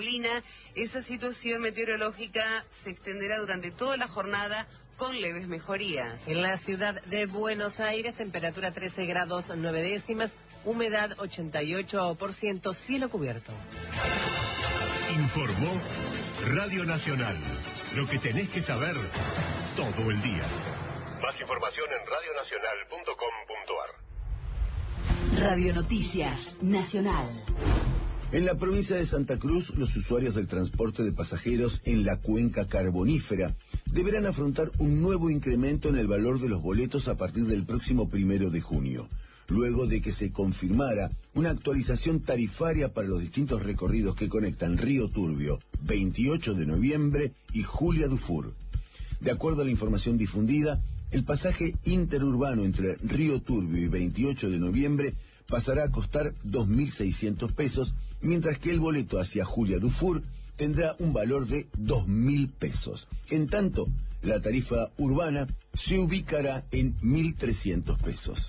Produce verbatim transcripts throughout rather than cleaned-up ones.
neblina. Esa situación meteorológica se extenderá durante toda la jornada con leves mejorías. En la ciudad de Buenos Aires, temperatura trece grados nueve décimas, humedad ochenta y ocho por ciento, cielo cubierto. Informó Radio Nacional. Lo que tenés que saber todo el día. Más información en radio nacional punto com punto a r. Radio Noticias Nacional. En la provincia de Santa Cruz, los usuarios del transporte de pasajeros en la cuenca carbonífera deberán afrontar un nuevo incremento en el valor de los boletos a partir del próximo primero de junio, luego de que se confirmara una actualización tarifaria para los distintos recorridos que conectan Río Turbio, veintiocho de noviembre, y Julia Dufour. De acuerdo a la información difundida, el pasaje interurbano entre Río Turbio y veintiocho de noviembre pasará a costar dos mil seiscientos pesos, mientras que el boleto hacia Julia Dufour tendrá un valor de dos mil pesos. En tanto, la tarifa urbana se ubicará en mil trescientos pesos.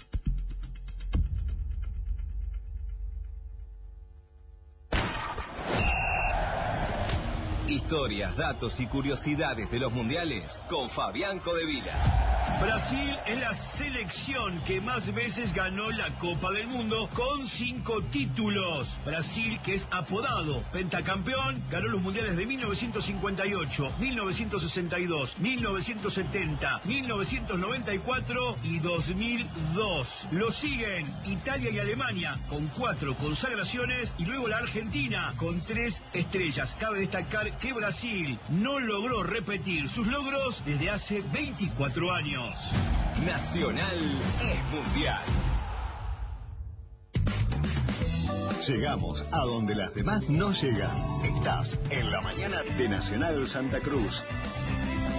Historias, datos y curiosidades de los mundiales con Fabián Codevila. Brasil es la selección que más veces ganó la Copa del Mundo con cinco títulos. Brasil, que es apodado pentacampeón, ganó los mundiales de mil novecientos cincuenta y ocho, mil novecientos sesenta y dos, mil novecientos setenta, mil novecientos noventa y cuatro y dos mil dos. Lo siguen Italia y Alemania con cuatro consagraciones y luego la Argentina con tres estrellas. Cabe destacar que Brasil no logró repetir sus logros desde hace veinticuatro años. Nacional es mundial. Llegamos a donde las demás no llegan. Estás en la mañana de Nacional Santa Cruz.